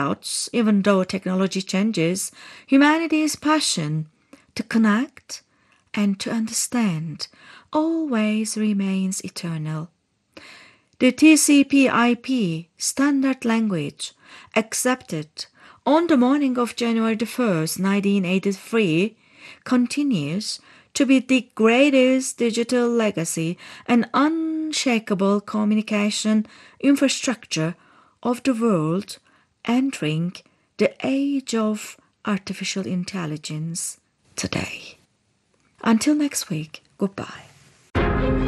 doubts, even though technology changes, humanity's passion to connect and to understand always remains eternal. The TCP/IP standard language, accepted on the morning of January the 1st, 1983, continues to be the greatest digital legacy and unshakable communication infrastructure of the world, entering the age of artificial intelligence today. Until next week, goodbye.